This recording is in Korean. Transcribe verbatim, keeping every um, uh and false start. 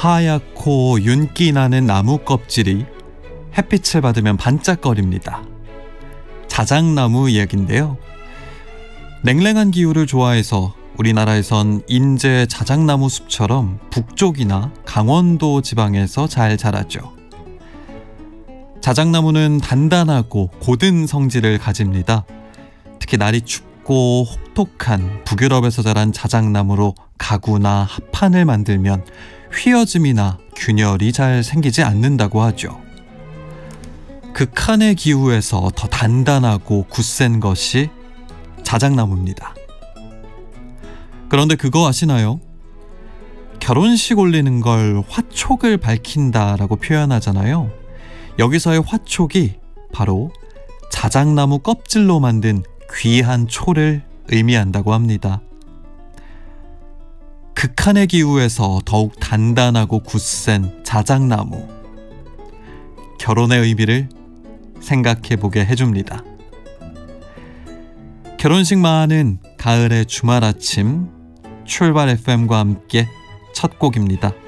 하얗고 윤기 나는 나무 껍질이 햇빛을 받으면 반짝거립니다. 자작나무 이야기인데요. 냉랭한 기후를 좋아해서 우리나라에선 인제 자작나무 숲처럼 북쪽이나 강원도 지방에서 잘 자라죠. 자작나무는 단단하고 고든 성질을 가집니다. 특히 날이 춥고 혹독한 북유럽에서 자란 자작나무로 가구나 합판을 만들면 휘어짐이나 균열이 잘 생기지 않는다고 하죠. 극한의 기후에서 더 단단하고 굳센 것이 자작나무입니다. 그런데 그거 아시나요? 결혼식 올리는 걸 화촉을 밝힌다라고 표현하잖아요. 여기서의 화촉이 바로 자작나무 껍질로 만든 귀한 초를 의미한다고 합니다. 극한의 기후에서 더욱 단단하고 굳센 자작나무. 결혼의 의미를 생각해보게 해줍니다. 결혼식 많은 가을의 주말 아침, 출발 에프엠과 함께 첫 곡입니다.